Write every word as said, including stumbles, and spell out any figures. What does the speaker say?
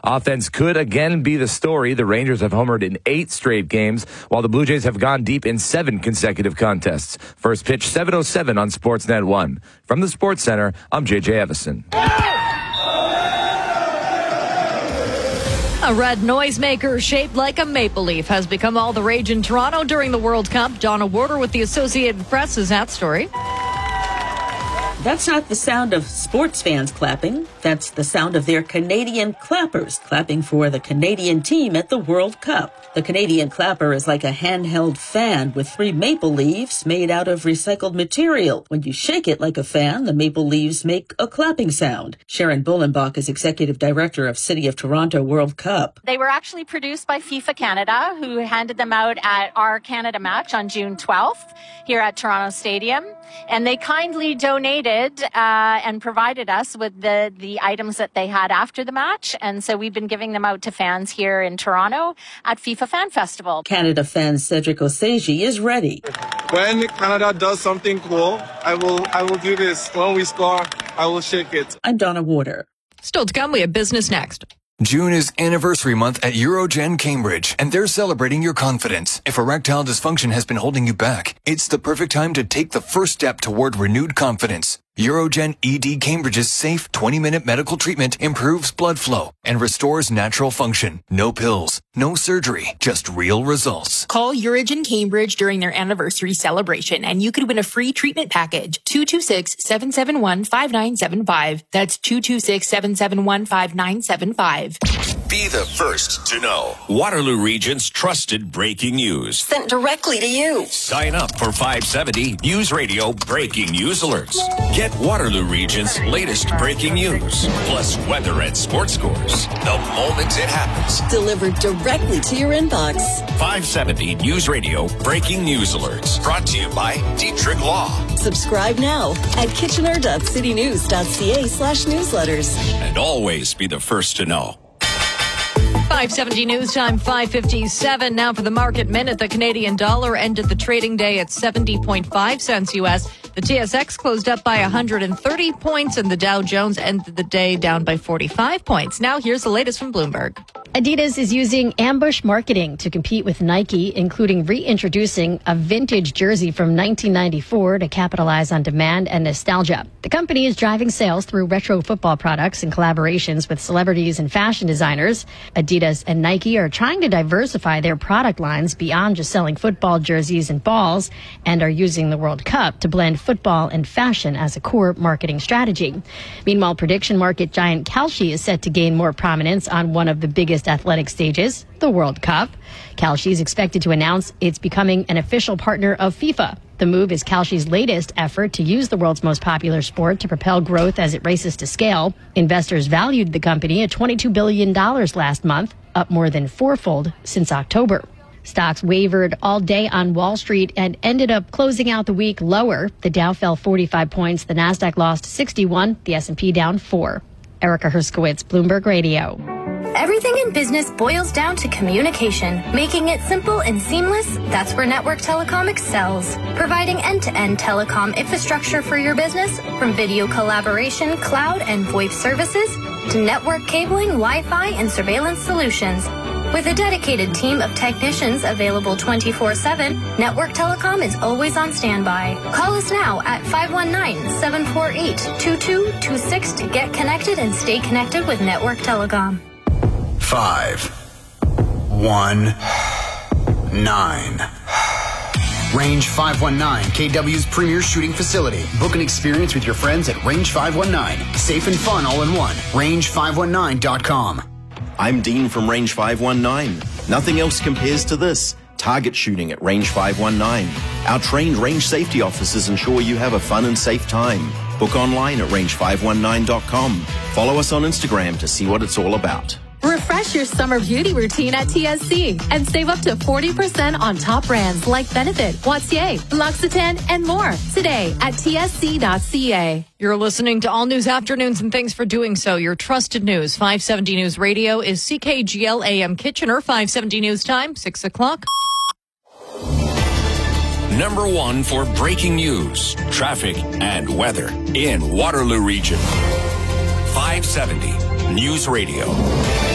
Offense could again be the story. The Rangers have homered in eight straight games, while the Blue Jays have gone deep in seven consecutive contests. First pitch, seven oh seven on Sportsnet one. From the Sports Center, I'm J J Evison. A red noisemaker shaped like a maple leaf has become all the rage in Toronto during the World Cup. Donna Warder with the Associated Press has that story. That's not the sound of sports fans clapping. That's the sound of their Canadian clappers clapping for the Canadian team at the World Cup. The Canadian clapper is like a handheld fan with three maple leaves made out of recycled material. When you shake it like a fan, the maple leaves make a clapping sound. Sharon Bullenbach is Executive Director of City of Toronto World Cup. They were actually produced by FIFA Canada, who handed them out at our Canada match on June twelfth here at Toronto Stadium. And they kindly donated uh, and provided us with the, the items that they had after the match. And so we've been giving them out to fans here in Toronto at FIFA Fan Festival. Canada fan Cedric Oseji is ready. When Canada does something cool, I will I will do this. When we score, I will shake it. I'm Donna Warder. Still to come, we have business next. June is anniversary month at Eurogen Cambridge, and they're celebrating your confidence. If erectile dysfunction has been holding you back, it's the perfect time to take the first step toward renewed confidence. Eurogen E D Cambridge's safe twenty-minute medical treatment improves blood flow and restores natural function. No pills, no surgery, just real results. Call Eurogen Cambridge during their anniversary celebration and you could win a free treatment package. two two six, seven seven one, five nine seven five. That's two two six, seven seven one, five nine seven five. Be the first to know. Waterloo Region's trusted breaking news. Sent directly to you. Sign up for five seventy News Radio Breaking News Alerts. Get Waterloo Region's latest breaking news, plus weather and sports scores, the moment it happens. Delivered directly to your inbox. five seventy News Radio Breaking News Alerts. Brought to you by Dietrich Law. Subscribe now at kitchener.citynews.ca slash newsletters. And always be the first to know. five seventy News Time, five fifty-seven. Now for the market minute. The Canadian dollar ended the trading day at seventy point five cents U S. The T S X closed up by one hundred thirty points, and the Dow Jones ended the day down by forty-five points. Now here's the latest from Bloomberg. Adidas is using ambush marketing to compete with Nike, including reintroducing a vintage jersey from nineteen ninety-four to capitalize on demand and nostalgia. The company is driving sales through retro football products and collaborations with celebrities and fashion designers. Adidas and Nike are trying to diversify their product lines beyond just selling football jerseys and balls, and are using the World Cup to blend football and fashion as a core marketing strategy. Meanwhile, prediction market giant Kalshi is set to gain more prominence on one of the biggest athletic stages, the World Cup. Kalshi is expected to announce it's becoming an official partner of FIFA. The move is Kalshi's latest effort to use the world's most popular sport to propel growth as it races to scale. Investors valued the company at twenty-two billion dollars last month, up more than fourfold since October. Stocks wavered all day on Wall Street and ended up closing out the week lower. The Dow fell forty-five points, the Nasdaq lost sixty-one, the S and P down four. Erica Herskowitz, Bloomberg Radio. Everything in business boils down to communication. Making it simple and seamless, that's where Network Telecom excels. Providing end-to-end telecom infrastructure for your business, from video collaboration, cloud, and VoIP services, to network cabling, Wi-Fi, and surveillance solutions. With a dedicated team of technicians available twenty-four seven, Network Telecom is always on standby. Call us now at five one nine, seven four eight, two two two six to get connected and stay connected with Network Telecom. Five, one, nine. Range five one nine, K W's premier shooting facility. Book an experience with your friends at Range five one nine. Safe and fun all in one. range five one nine dot com. I'm Dean from Range five one nine. Nothing else compares to this. Target shooting at Range five one nine. Our trained range safety officers ensure you have a fun and safe time. Book online at range five one nine dot com. Follow us on Instagram to see what it's all about. Refresh your summer beauty routine at T S C and save up to forty percent on top brands like Benefit, Wattier, L'Occitane, and more today at T S C dot C A. You're listening to All News Afternoons, and thanks for doing so. Your trusted news. five seventy News Radio is C K G L A M Kitchener. five seventy News Time, six o'clock. Number one for breaking news, traffic, and weather in Waterloo Region. five seventy News Radio.